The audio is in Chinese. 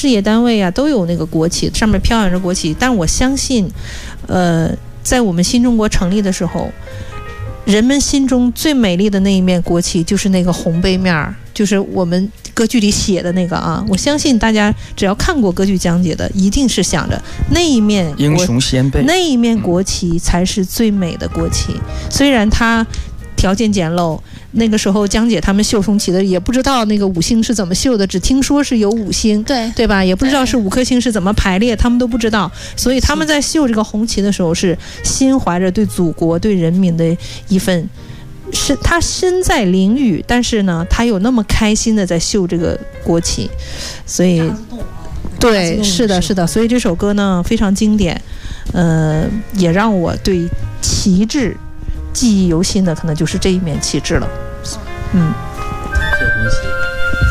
事业单位啊都有那个国旗，上面飘扬着国旗。但我相信，在我们新中国成立的时候，人们心中最美丽的那一面国旗就是那个红背面，就是我们歌剧里写的那个啊。我相信大家只要看过歌剧讲解的，一定是想着那一面英雄先辈， 那一面国旗才是最美的国旗。虽然它条件简陋，那个时候江姐他们绣红旗的也不知道那个五星是怎么绣的，只听说是有五星，对吧？也不知道是5颗星是怎么排列，他们都不知道。所以他们在绣这个红旗的时候，是心怀着对祖国、对人民的一份，是他身在囹圄，但是呢，他有那么开心的在绣这个国旗，所以，对，是的，是的。所以这首歌呢非常经典，也让我对旗帜记忆犹新的，可能就是这一面旗帜了。